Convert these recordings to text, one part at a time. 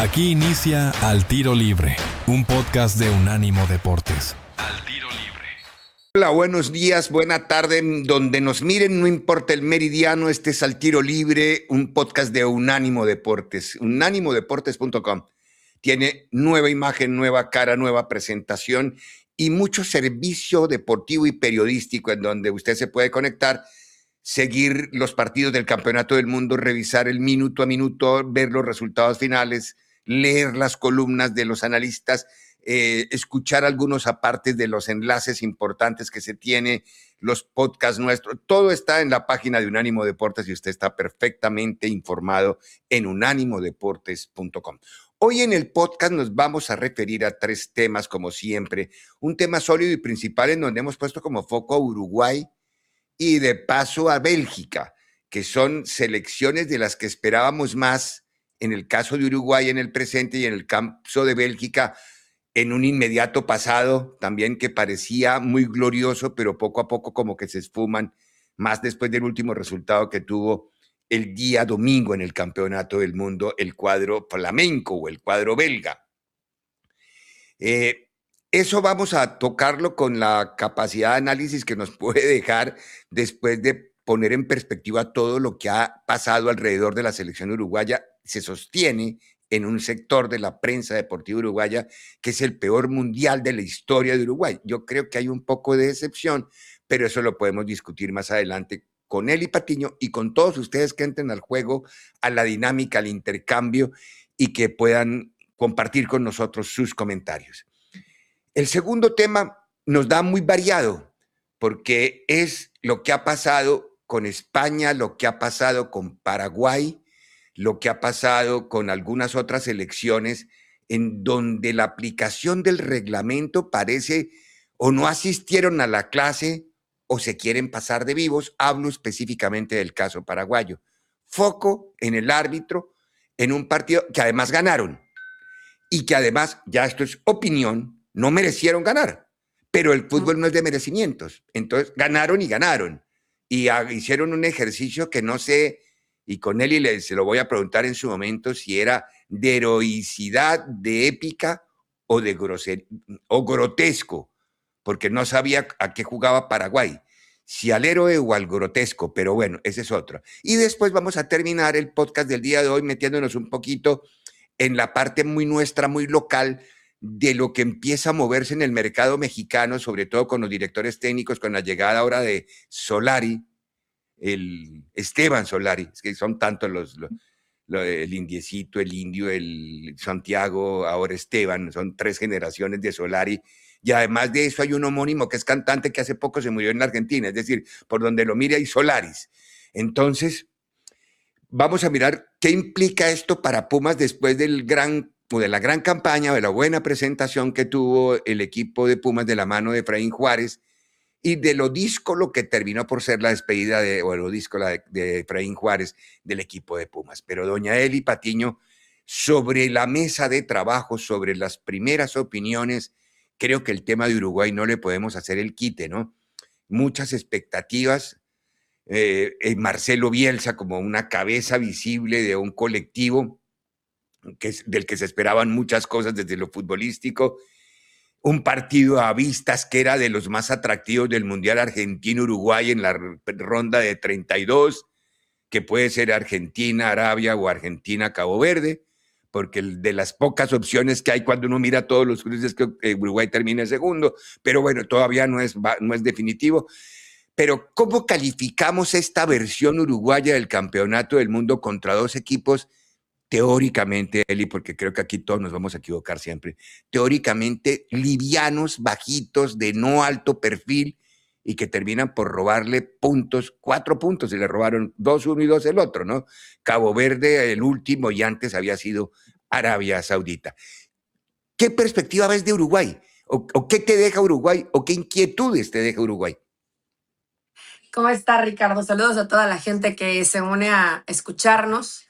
Aquí inicia Al Tiro Libre, un podcast de Unánimo Deportes. Al Tiro Libre. Hola, buenos días, buena tarde, donde nos miren, no importa el meridiano, este es Al Tiro Libre, un podcast de Unánimo Deportes, unánimodeportes.com. Tiene nueva imagen, nueva cara, nueva presentación y mucho servicio deportivo y periodístico en donde usted se puede conectar, seguir los partidos del Campeonato del Mundo, revisar el minuto a minuto, ver los resultados finales, leer las columnas de los analistas, escuchar algunos apartes de los enlaces importantes que se tiene, los podcasts nuestros. Todo está en la página de Unánimo Deportes y usted está perfectamente informado en unánimodeportes.com. Hoy en el podcast nos vamos a referir a tres temas, como siempre. Un tema sólido y principal en donde hemos puesto como foco a Uruguay y de paso a Bélgica, que son selecciones de las que esperábamos más en el caso de Uruguay en el presente y en el caso de Bélgica en un inmediato pasado también que parecía muy glorioso, pero poco a poco como que se esfuman, más después del último resultado que tuvo el día domingo en el Campeonato del Mundo, el cuadro flamenco o el cuadro belga. Eso vamos a tocarlo con la capacidad de análisis que nos puede dejar después de poner en perspectiva todo lo que ha pasado alrededor de la selección uruguaya. Se sostiene en un sector de la prensa deportiva uruguaya que es el peor mundial de la historia de Uruguay. Yo creo que hay un poco de decepción, pero eso lo podemos discutir más adelante con Eli Patiño y con todos ustedes que entren al juego, a la dinámica, al intercambio y que puedan compartir con nosotros sus comentarios. El segundo tema nos da muy variado porque es lo que ha pasado con España, lo que ha pasado con Paraguay, lo que ha pasado con algunas otras elecciones en donde la aplicación del reglamento parece o no asistieron a la clase o se quieren pasar de vivos. Hablo específicamente del caso paraguayo. Foco en el árbitro en un partido que además ganaron y que además, ya esto es opinión, no merecieron ganar, pero el fútbol no es de merecimientos. Entonces ganaron y hicieron un ejercicio que no sé, y con él se lo voy a preguntar en su momento si era de heroicidad, de épica o de o grotesco, porque no sabía a qué jugaba Paraguay, si al héroe o al grotesco, pero bueno, ese es otro. Y después vamos a terminar el podcast del día de hoy metiéndonos un poquito en la parte muy nuestra, muy local, de lo que empieza a moverse en el mercado mexicano, sobre todo con los directores técnicos, con la llegada ahora de Solari, el Esteban Solari, es que son tantos el Indiecito, el Indio, el Santiago, ahora Esteban, son tres generaciones de Solari. Y además de eso hay un homónimo que es cantante que hace poco se murió en la Argentina, es decir, por donde lo mire hay Solaris. Entonces, vamos a mirar qué implica esto para Pumas después de la gran campaña, de la buena presentación que tuvo el equipo de Pumas de la mano de Efraín Juárez y de lo díscolo que terminó por ser la despedida de Efraín Juárez del equipo de Pumas. Pero doña Eli Patiño, sobre la mesa de trabajo, sobre las primeras opiniones, creo que el tema de Uruguay no le podemos hacer el quite, ¿no? Muchas expectativas. Marcelo Bielsa como una cabeza visible de un colectivo del que se esperaban muchas cosas desde lo futbolístico, un partido a vistas que era de los más atractivos del Mundial Argentina-Uruguay en la ronda de 32, que puede ser Argentina-Arabia o Argentina-Cabo Verde, porque de las pocas opciones que hay cuando uno mira todos los cruces que Uruguay termina segundo, pero bueno, todavía no es definitivo. Pero ¿cómo calificamos esta versión uruguaya del Campeonato del Mundo contra dos equipos teóricamente, Eli, porque creo que aquí todos nos vamos a equivocar siempre, teóricamente livianos, bajitos, de no alto perfil y que terminan por robarle puntos, 4 puntos, y le robaron 2 uno y 2 el otro, ¿no? Cabo Verde, el último, y antes había sido Arabia Saudita. ¿Qué perspectiva ves de Uruguay? ¿O qué te deja Uruguay? ¿O qué inquietudes te deja Uruguay? ¿Cómo está, Ricardo? Saludos a toda la gente que se une a escucharnos.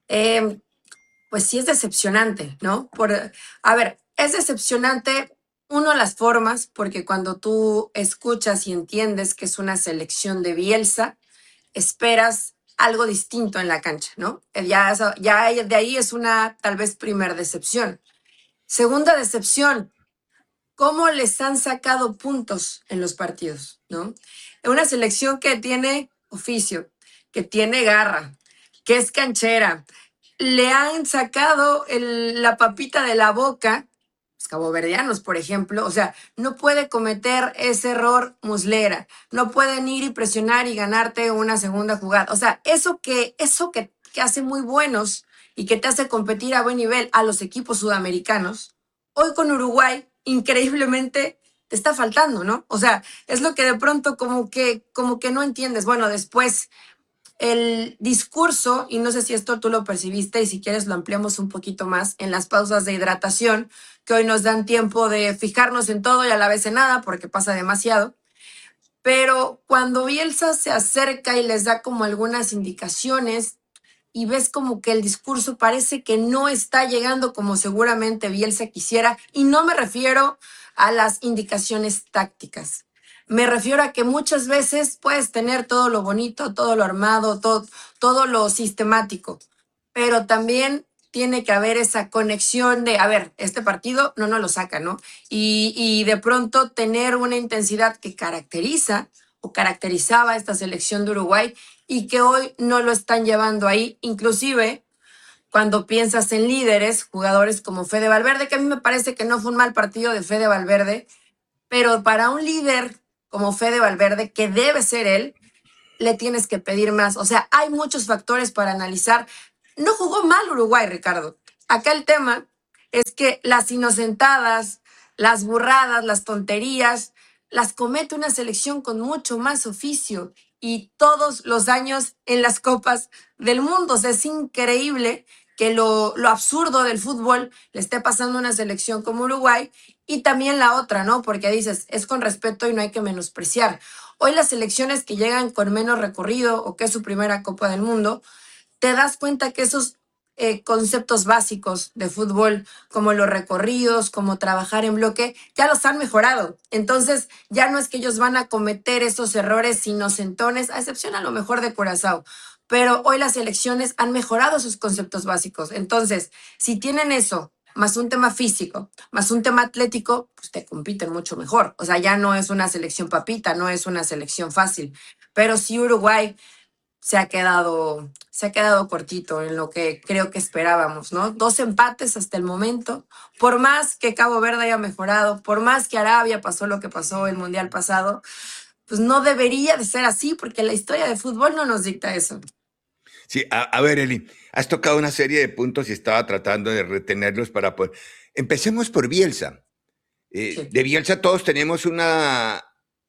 Pues sí es decepcionante, ¿no? A ver, es decepcionante, uno, las formas, porque cuando tú escuchas y entiendes que es una selección de Bielsa, esperas algo distinto en la cancha, ¿no? Ya de ahí es una tal vez primer decepción. Segunda decepción, cómo les han sacado puntos en los partidos, ¿no? Una selección que tiene oficio, que tiene garra, que es canchera, le han sacado la papita de la boca, los caboverdianos, por ejemplo, o sea, no puede cometer ese error Muslera, no pueden ir y presionar y ganarte una segunda jugada, o sea, que hace muy buenos y que te hace competir a buen nivel a los equipos sudamericanos, hoy con Uruguay, increíblemente, te está faltando, ¿no? O sea, es lo que de pronto como que no entiendes. Bueno, después el discurso, y no sé si esto tú lo percibiste y si quieres lo ampliamos un poquito más en las pausas de hidratación, que hoy nos dan tiempo de fijarnos en todo y a la vez en nada, porque pasa demasiado. Pero cuando Bielsa se acerca y les da como algunas indicaciones y ves como que el discurso parece que no está llegando como seguramente Bielsa quisiera, y no me refiero a las indicaciones tácticas. Me refiero a que muchas veces puedes tener todo lo bonito, todo lo armado, todo lo sistemático, pero también tiene que haber esa conexión de, a ver, este partido no nos lo saca, ¿no? Y de pronto tener una intensidad que caracteriza o caracterizaba a esta selección de Uruguay y que hoy no lo están llevando ahí, inclusive cuando piensas en líderes, jugadores como Fede Valverde, que a mí me parece que no fue un mal partido de Fede Valverde, pero para un líder como Fede Valverde, que debe ser él, le tienes que pedir más. O sea, hay muchos factores para analizar. No jugó mal Uruguay, Ricardo. Acá el tema es que las inocentadas, las burradas, las tonterías, las comete una selección con mucho más oficio y todos los años en las copas del mundo. O sea, es increíble que lo absurdo del fútbol le esté pasando a una selección como Uruguay y también la otra, ¿no? Porque dices, es con respeto y no hay que menospreciar. Hoy las selecciones que llegan con menos recorrido o que es su primera Copa del Mundo, te das cuenta que esos conceptos básicos de fútbol, como los recorridos, como trabajar en bloque, ya los han mejorado. Entonces, ya no es que ellos van a cometer esos errores inocentones, a excepción a lo mejor de Curazao. Pero hoy las selecciones han mejorado sus conceptos básicos. Entonces, si tienen eso, más un tema físico, más un tema atlético, pues te compiten mucho mejor. O sea, ya no es una selección papita, no es una selección fácil. Pero sí Uruguay se ha quedado cortito en lo que creo que esperábamos, ¿no? 2 empates hasta el momento. Por más que Cabo Verde haya mejorado, por más que Arabia pasó lo que pasó el Mundial pasado, pues no debería de ser así porque la historia de fútbol no nos dicta eso. Sí, a ver, Eli, has tocado una serie de puntos y estaba tratando de retenerlos para poder... Empecemos por Bielsa. Sí. De Bielsa todos tenemos una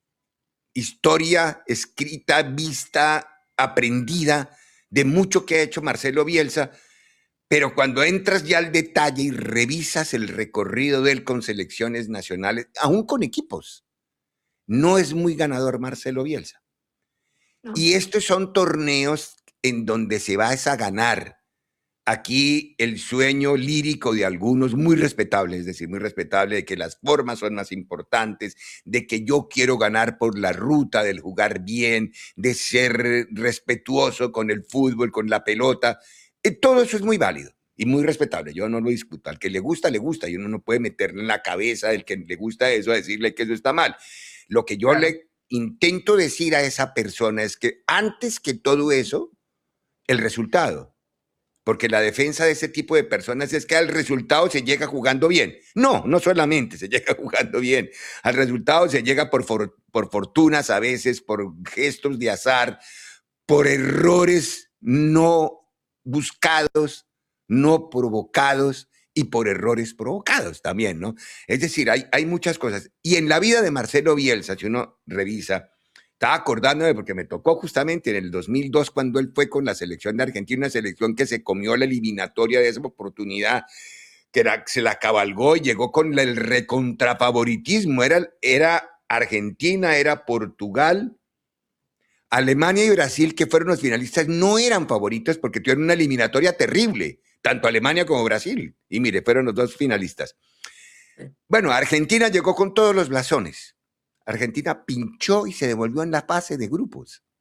historia escrita, vista, aprendida de mucho que ha hecho Marcelo Bielsa, pero cuando entras ya al detalle y revisas el recorrido de él con selecciones nacionales, aún con equipos, no es muy ganador Marcelo Bielsa. ¿No? Y estos son torneos en donde se va a ganar. Aquí el sueño lírico de algunos, muy respetable, es decir, muy respetable, de que las formas son más importantes, de que yo quiero ganar por la ruta del jugar bien, de ser respetuoso con el fútbol, con la pelota. Todo eso es muy válido y muy respetable, yo no lo discuto. Al que le gusta, y uno no puede meterle en la cabeza del que le gusta eso a decirle que eso está mal. Lo que yo Claro. le intento decir a esa persona es que antes que todo eso, el resultado. Porque la defensa de ese tipo de personas es que al resultado se llega jugando bien. No, no solamente se llega jugando bien. Al resultado se llega por fortunas a veces, por gestos de azar, por errores no buscados, no provocados y por errores provocados también, ¿no? Es decir, hay muchas cosas. Y en la vida de Marcelo Bielsa, si uno revisa, estaba acordándome porque me tocó justamente en el 2002 cuando él fue con la selección de Argentina, una selección que se comió la eliminatoria de esa oportunidad, se la cabalgó y llegó con el recontrafavoritismo. Era Argentina, era Portugal, Alemania y Brasil, que fueron los finalistas, no eran favoritos porque tuvieron una eliminatoria terrible, tanto Alemania como Brasil. Y mire, fueron los 2 finalistas. Bueno, Argentina llegó con todos los blasones. Argentina pinchó y se devolvió en la fase de grupos.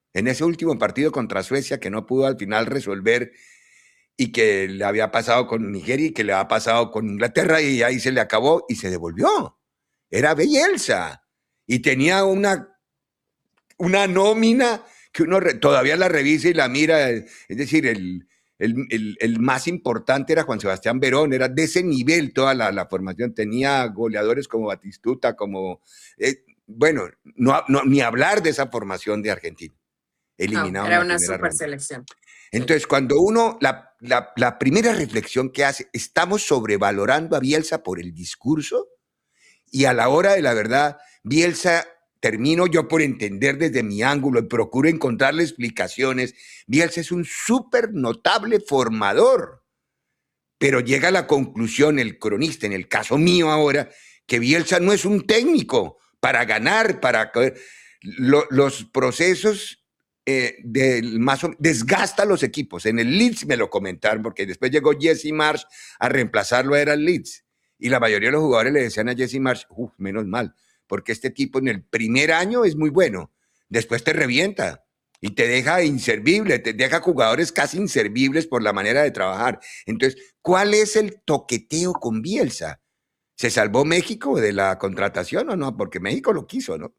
En ese último partido contra Suecia que no pudo al final resolver y que le había pasado con Nigeria y que le había pasado con Inglaterra y ahí se le acabó y se devolvió. Era Bielsa y tenía una nómina que uno todavía la revisa y la mira, es decir, el más importante era Juan Sebastián Verón, era de ese nivel toda la formación, tenía goleadores como Batistuta, como, bueno, ni hablar de esa formación de Argentina, No, eliminado en era la una primera super ronda. selección. Sí. Entonces, cuando uno, la primera reflexión que hace, estamos sobrevalorando a Bielsa por el discurso y a la hora de la verdad, Bielsa, termino yo por entender desde mi ángulo y procuro encontrarle explicaciones, Bielsa es un súper notable formador, pero llega a la conclusión el cronista, en el caso mío ahora, que Bielsa no es un técnico para ganar, los procesos desgasta a los equipos. En el Leeds me lo comentaron, porque después llegó Jesse Marsh a reemplazarlo, era el Leeds. Y la mayoría de los jugadores le decían a Jesse Marsh, menos mal, porque este tipo en el primer año es muy bueno, después te revienta y te deja inservible, te deja jugadores casi inservibles por la manera de trabajar. Entonces, ¿cuál es el toqueteo con Bielsa? ¿Se salvó México de la contratación o no? Porque México lo quiso, ¿no?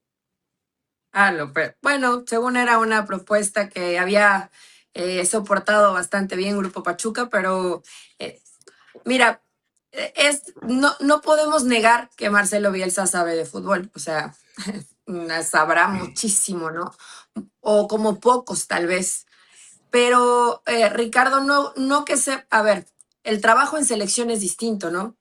Bueno, según era una propuesta que había soportado bastante bien Grupo Pachuca, pero eh, mira, no podemos negar que Marcelo Bielsa sabe de fútbol, o sea, sabrá muchísimo, ¿no? O como pocos tal vez. Pero Ricardo, no que se, a ver, el trabajo en selección es distinto, ¿no?